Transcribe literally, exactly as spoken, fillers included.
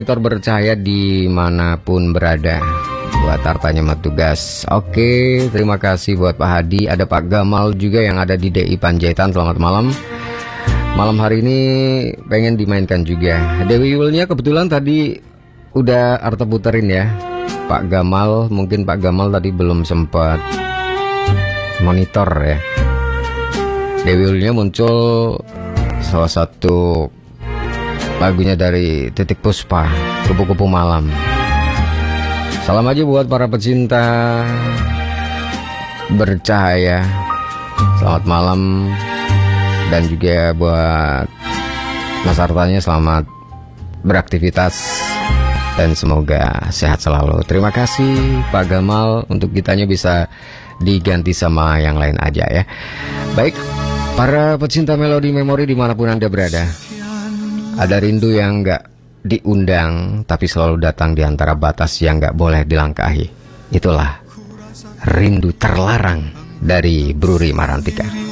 Monitor bercahaya dimanapun berada. Buat hartanya mah tugas. Oke, terima kasih buat Pak Hadi. Ada Pak Gamal juga yang ada di D I Panjaitan. Selamat malam. Malam hari ini pengen dimainkan juga. Dewi Yulnya kebetulan tadi udah Arta puterin ya. Pak Gamal, mungkin Pak Gamal tadi belum sempat monitor ya. Dewi Yulnya muncul salah satu lagunya dari Titik Puspa, Kupu-Kupu Malam. Salam aja buat para pecinta bercahaya. Selamat malam. Dan juga buat Mas Artanya selamat beraktivitas dan semoga sehat selalu. Terima kasih Pak Gamal. Untuk kitanya bisa diganti sama yang lain aja ya. Baik, para pecinta melodi memori dimanapun Anda berada, ada rindu yang nggak diundang tapi selalu datang di antara batas yang nggak boleh dilangkahi. Itulah rindu terlarang dari Bruri Marantika.